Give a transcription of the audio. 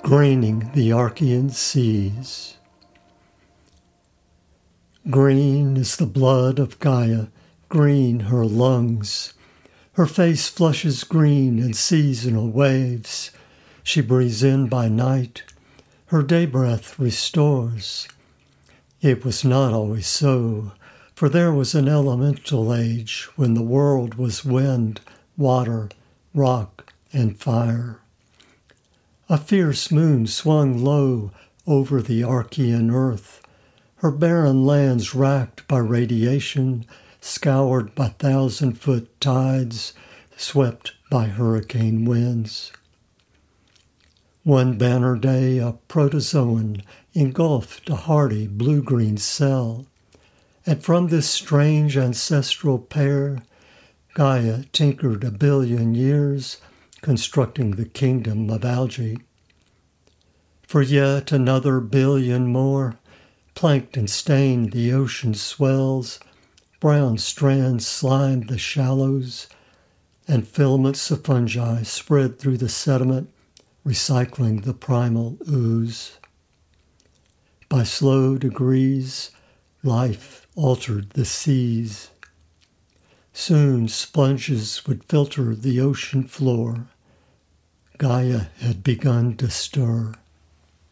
Graining the Archean Seas. Green is the blood of Gaia, green her lungs. Her face flushes green in seasonal waves. She breathes in by night. Her day breath restores. It was not always so, for there was an elemental age when the world was wind, water, rock, and fire. A fierce moon swung low over the Archean earth, her barren lands racked by radiation, scoured by 1,000-foot tides, swept by hurricane winds. One banner day, a protozoan engulfed a hardy blue-green cell, and from this strange ancestral pair, Gaia tinkered 1 billion years, constructing the kingdom of algae. For yet another 1 billion more, plankton stained the ocean swells, brown strands slimed the shallows, and filaments of fungi spread through the sediment, recycling the primal ooze. By slow degrees, life altered the seas. Soon sponges would filter the ocean floor. Gaia had begun to stir.